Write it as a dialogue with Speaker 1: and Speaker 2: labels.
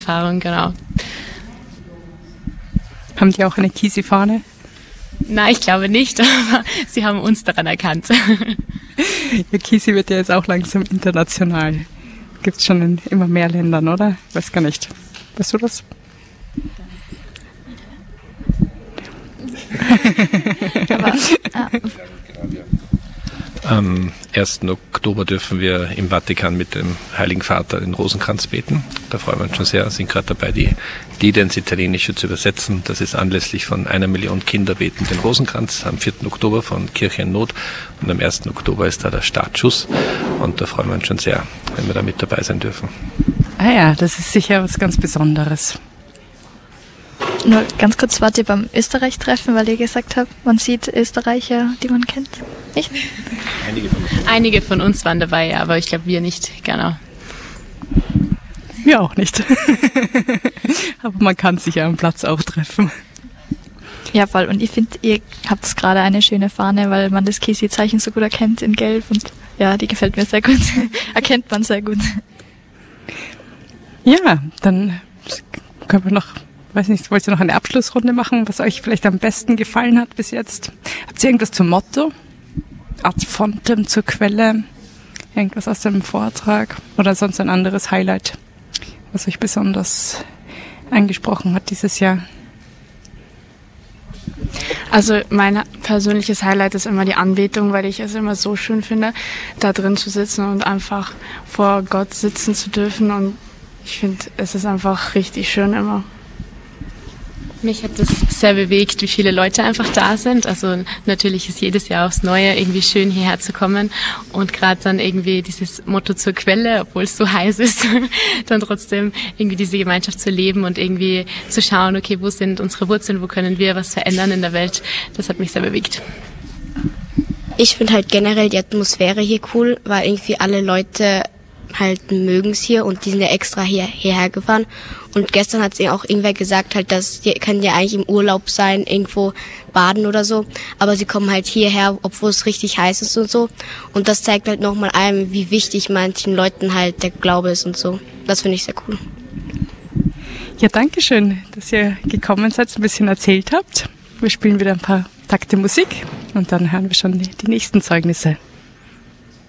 Speaker 1: Erfahrung, genau.
Speaker 2: Haben die auch eine Kisi-Fahne?
Speaker 1: Nein, ich glaube nicht, aber sie haben uns daran erkannt.
Speaker 2: Ja, Kisi wird ja jetzt auch langsam international. Gibt es schon in immer mehr Ländern, oder? Ich weiß gar nicht. Weißt du das?
Speaker 3: Aber,
Speaker 4: Am 1. Oktober dürfen wir im Vatikan mit dem Heiligen Vater den Rosenkranz beten. Da freuen wir uns schon sehr, sind gerade dabei, die Lieder ins Italienische zu übersetzen. Das ist anlässlich von 1 Million Kinder beten den Rosenkranz am 4. Oktober von Kirche in Not. Und am 1. Oktober ist da der Startschuss. Und da freuen wir uns schon sehr, wenn wir da mit dabei sein dürfen.
Speaker 2: Ah ja, das ist sicher was ganz Besonderes.
Speaker 3: nur ganz kurz, wart ihr beim Österreich-Treffen, weil ihr gesagt habt, man sieht Österreicher, die man kennt? Nicht?
Speaker 1: Einige von uns waren dabei, ja, aber ich glaube, wir nicht, genau.
Speaker 2: Wir auch nicht. Aber man kann sich ja am Platz auch treffen.
Speaker 3: Ja, voll. Und ich finde, ihr habt gerade eine schöne Fahne, weil man das Kisi-Zeichen so gut erkennt in Gelb. Und ja, die gefällt mir sehr gut. Erkennt man sehr gut.
Speaker 2: Ja, dann können wir noch, weiß nicht, wollt ihr noch eine Abschlussrunde machen, was euch vielleicht am besten gefallen hat bis jetzt? Habt ihr irgendwas zum Motto? Ad fontem, zur Quelle? Irgendwas aus dem Vortrag? Oder sonst ein anderes Highlight, was euch besonders angesprochen hat dieses Jahr?
Speaker 5: Also mein persönliches Highlight ist immer die Anbetung, weil ich es immer so schön finde, da drin zu sitzen und einfach vor Gott sitzen zu dürfen. Und ich finde, es ist einfach richtig schön immer.
Speaker 1: Mich hat das sehr bewegt, wie viele Leute einfach da sind. Also natürlich ist jedes Jahr aufs Neue irgendwie schön, hierher zu kommen. Und gerade dann irgendwie dieses Motto zur Quelle, obwohl es so heiß ist, dann trotzdem irgendwie diese Gemeinschaft zu leben und irgendwie zu schauen, okay, wo sind unsere Wurzeln, wo können wir was verändern in der Welt. Das hat mich sehr bewegt.
Speaker 6: Ich finde halt generell die Atmosphäre hier cool, weil irgendwie alle Leute halt mögen es hier und die sind ja extra hierher gefahren. Und gestern hat auch irgendwer gesagt, halt, dass die können ja eigentlich im Urlaub sein, irgendwo baden oder so, aber sie kommen halt hierher, obwohl es richtig heiß ist und so. Und das zeigt halt nochmal einem, wie wichtig manchen Leuten halt der Glaube ist und so. Das finde ich sehr cool.
Speaker 2: Ja, danke schön, dass ihr gekommen seid, ein bisschen erzählt habt. Wir spielen wieder ein paar Takte Musik und dann hören wir schon die nächsten Zeugnisse.